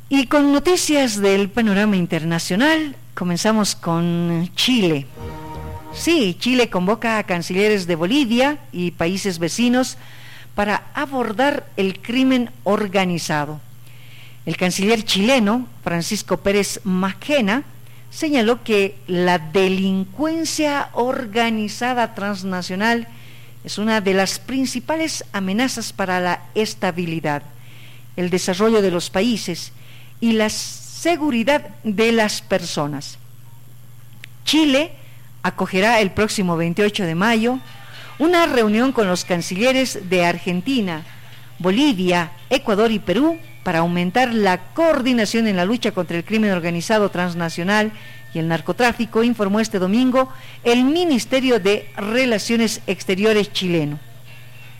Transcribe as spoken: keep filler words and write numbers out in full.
Y con noticias del panorama internacional, comenzamos con Chile. Sí, Chile convoca a cancilleres de Bolivia y países vecinos para abordar el crimen organizado. El canciller chileno, Francisco Pérez Mackenna, señaló que la delincuencia organizada transnacional es una de las principales amenazas para la estabilidad, el desarrollo de los países y la seguridad de las personas. Chile acogerá el próximo veintiocho de mayo una reunión con los cancilleres de Argentina, Bolivia, Ecuador y Perú para aumentar la coordinación en la lucha contra el crimen organizado transnacional y el narcotráfico, informó este domingo el Ministerio de Relaciones Exteriores chileno.